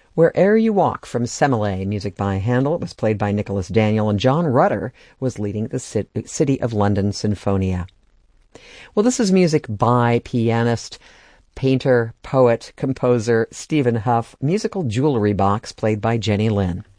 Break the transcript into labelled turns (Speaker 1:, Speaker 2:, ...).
Speaker 1: Where'er You Walk from Semele, music by Handel. It was played by Nicholas Daniel, and John Rutter was leading the City of London Sinfonia. Well, this is music by pianist, painter, poet, composer Stephen Hough, Musical Jewelry Box, played by Jenny Lin.